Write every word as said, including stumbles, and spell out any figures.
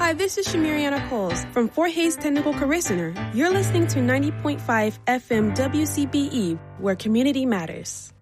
Hi, this is Shamiriana Coles from Fort Hays Technical Career Center. You're listening to ninety point five F M W C B E, where community matters.